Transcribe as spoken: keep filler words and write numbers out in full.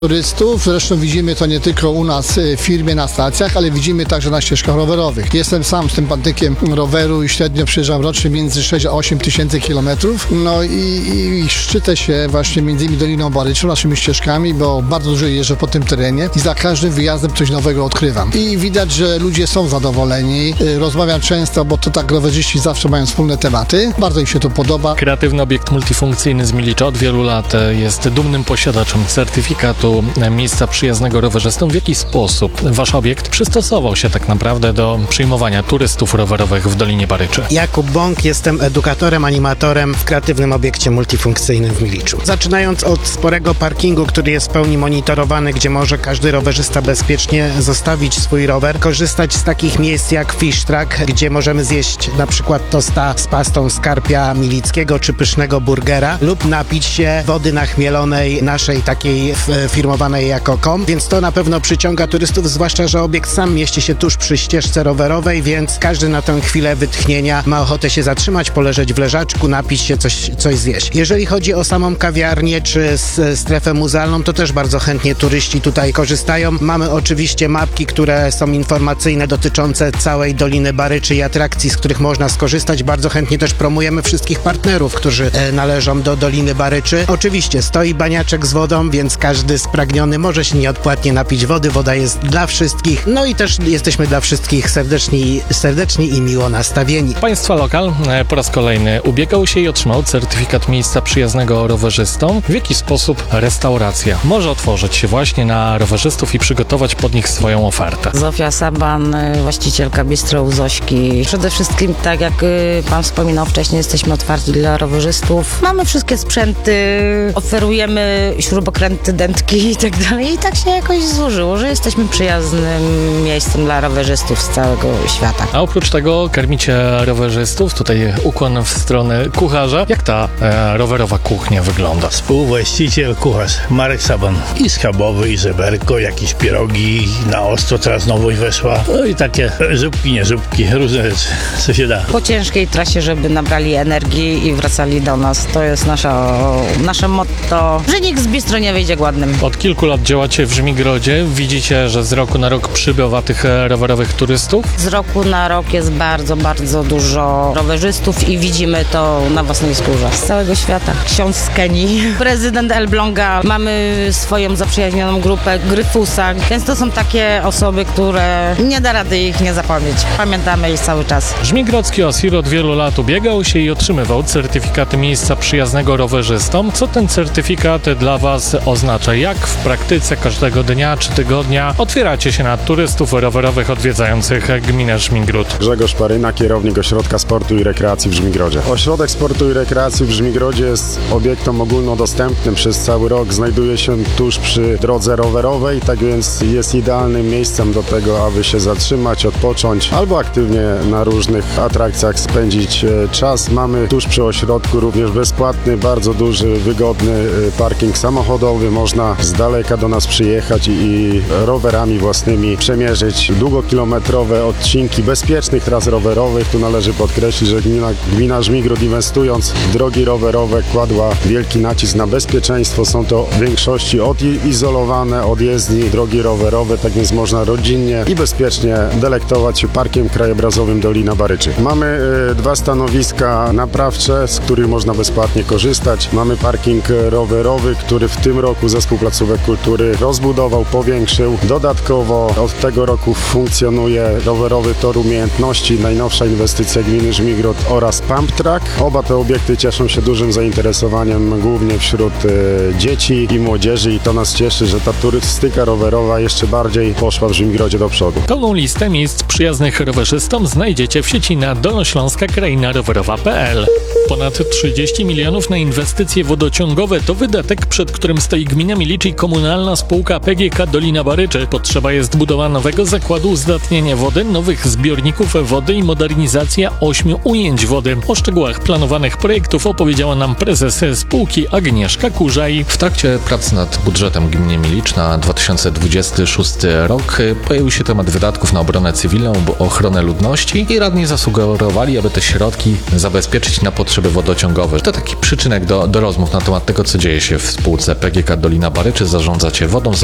Turystów, zresztą widzimy to nie tylko u nas w firmie na stacjach, ale widzimy także na ścieżkach rowerowych. Jestem sam sympatykiem roweru i średnio przejeżdżam rocznie między sześć a osiem tysięcy kilometrów. No i, i szczycę się właśnie między innymi Doliną Baryczą, naszymi ścieżkami, bo bardzo dużo jeżdżę po tym terenie i za każdym wyjazdem coś nowego odkrywam. I widać, że ludzie są zadowoleni. Rozmawiam często, bo to tak rowerzyści zawsze mają wspólne tematy. Bardzo im się to podoba. Kreatywny obiekt multifunkcyjny z Milicza od wielu lat jest dumnym posiadaczem certyfikatu miejsca przyjaznego rowerzystom. W jaki sposób wasz obiekt przystosował się tak naprawdę do przyjmowania turystów rowerowych w Dolinie Baryczy? Jakub Bąk, jestem edukatorem, animatorem w kreatywnym obiekcie multifunkcyjnym w Miliczu. Zaczynając od sporego parkingu, który jest w pełni monitorowany, gdzie może każdy rowerzysta bezpiecznie zostawić swój rower, korzystać z takich miejsc jak Fish Track, gdzie możemy zjeść na przykład tosta z pastą z karpia milickiego czy pysznego burgera lub napić się wody nachmielonej naszej takiej firmowanej jako kom, więc to na pewno przyciąga turystów, zwłaszcza że obiekt sam mieści się tuż przy ścieżce rowerowej, więc każdy na tę chwilę wytchnienia ma ochotę się zatrzymać, poleżeć w leżaczku, napić się, coś, coś zjeść. Jeżeli chodzi o samą kawiarnię czy strefę muzealną, to też bardzo chętnie turyści tutaj korzystają. Mamy oczywiście mapki, które są informacyjne dotyczące całej Doliny Baryczy i atrakcji, z których można skorzystać. Bardzo chętnie też promujemy wszystkich partnerów, którzy e, należą do Doliny Baryczy. Oczywiście stoi baniaczek z wodą, więc każdy spragniony może się nieodpłatnie napić wody. Woda jest dla wszystkich. No i też jesteśmy dla wszystkich serdeczni, serdeczni i miło nastawieni. Państwa lokal e, po raz kolejny ubiegał się i otrzymał certyfikat miejsca przyjaznego rowerzystom. W jaki sposób restauracja może otworzyć się właśnie na rowerzystów i przygotować pod nich swoją ofertę? Zofia Saban, właścicielka bistro u Zośki. Przede wszystkim, tak jak pan wspominał wcześniej, jesteśmy otwarci dla rowerzystów. Mamy wszystkie sprzęty, oferujemy śrubokręty, dętki i tak dalej. I tak się jakoś złożyło, że jesteśmy przyjaznym miejscem dla rowerzystów z całego świata. A oprócz tego karmicie rowerzystów, tutaj ukłon w stronę kucharza. Jak ta e, rowerowa kuchnia wygląda? Współwłaściciel, kucharz Marek Saban. I schabowy, i żeberko, jakieś pierogi, na ostro teraz nowość weszła. No i takie żubki, nie żubki, różne rzeczy, co się da. Po ciężkiej trasie, żeby nabrali energii i wracali do nas. To jest nasza, nasze motto, że nikt z bistro nie wyjdzie głodnym. Od kilku lat działacie w Żmigrodzie. Widzicie, że z roku na rok przybywa tych rowerowych turystów? Z roku na rok jest bardzo, bardzo dużo rowerzystów i widzimy to na własnej skórze. Z całego świata. Ksiądz z Kenii, prezydent Elbląga. Mamy swoją zaprzyjaźnioną grupę Gryfusa, więc to są takie osoby, które nie da rady ich nie zapomnieć. Pamiętamy ich cały czas. Żmigrodzki Osir od wielu lat ubiegał się i otrzymywał certyfikaty miejsca przyjaznego rowerzystom. Co ten certyfikat dla was oznacza? Jak w praktyce każdego dnia czy tygodnia otwieracie się na turystów rowerowych odwiedzających gminę Żmigród? Grzegorz Paryna, kierownik Ośrodka Sportu i Rekreacji w Żmigrodzie. Ośrodek Sportu i Rekreacji w Żmigrodzie jest obiektem ogólnodostępnym. Przez cały rok znajduje się tuż przy drodze rowerowej, tak więc jest idealnym miejscem do tego, aby się zatrzymać, odpocząć albo aktywnie na różnych atrakcjach spędzić czas. Mamy tuż przy ośrodku również bezpłatny, bardzo duży, wygodny parking samochodowy. Można z daleka do nas przyjechać i rowerami własnymi przemierzyć długokilometrowe odcinki bezpiecznych tras rowerowych. Tu należy podkreślić, że gmina, gmina Żmigród, inwestując w drogi rowerowe, kładła wielki nacisk na bezpieczeństwo. Są to w większości odizolowane od jezdni drogi rowerowe, tak więc można rodzinnie i bezpiecznie delektować się parkiem krajobrazowym Dolina Baryczy. Mamy y, dwa stanowiska naprawcze, z których można bezpłatnie korzystać. Mamy parking rowerowy, który w tym roku Zespół Placówek Kultury rozbudował, powiększył. Dodatkowo od tego roku funkcjonuje rowerowy tor umiejętności, najnowsza inwestycja gminy Żmigród oraz Pump Track. Oba te obiekty cieszą się dużym zainteresowaniem głównie wśród y, dzieci i młodzieży i to nas cieszy, że ta turystyka rowerowa jeszcze bardziej poszła w Żmigrodzie do przodu. Pełną listę miejsc przyjaznych rowerzystom znajdziecie w sieci na dolnośląska kraina rowerowa kropka pe el. Ponad trzydzieści milionów na inwestycje wodociągowe to wydatek, przed którym stoi gmina Milicz i komunalna spółka P G K Dolina Baryczy. Potrzeba jest budowa nowego zakładu uzdatniania wody, nowych zbiorników wody i modernizacja ośmiu ujęć wody. O szczegółach planowanych projektów opowiedziała nam prezes spółki Agnieszka Kurzaj. W trakcie prac nad budżetem gminy Milicz na dwa tysiące dwudziesty szósty rok pojawił się temat wydatków na obronę cywilną, ochronę ludności i radni zasugerowali, aby te środki zabezpieczyć na potrzeby wodociągowe. To taki przyczynek do, do rozmów na temat tego, co dzieje się w spółce P G K Dolina Baryczy. czy zarządzacie wodą